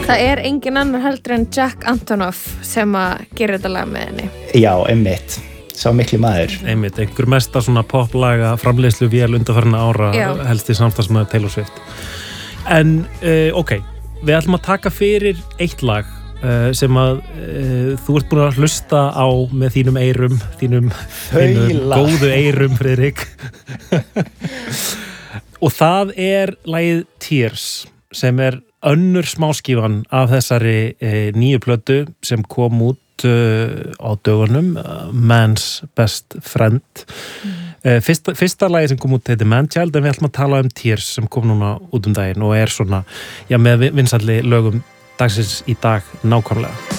Það engin annar heldur en Jack Antonoff sem að gera þetta lag með henni. Já, einmitt. Sá mikli maður. Einmitt, einhver mesta svona poplaga framleiðslu vél undanfarinna ára helst í samstarfsmaður Taylor Swift. En, ok, við ætlum að taka fyrir eitt lag sem að þú ert búin að hlusta á með þínum eyrum, þínum góðu eyrum, Friðrik. Og það lagið Tears, sem önnur smáskífan af þessari nýju plötu sem kom út á dögunum, Man's Best Friend. Fyrsta lagi sem kom út heitir Manchild, en við ætlum að tala um Tears sem kom núna út daginn og svona, með vinsælli lögum dagsins í dag nákvæmlega.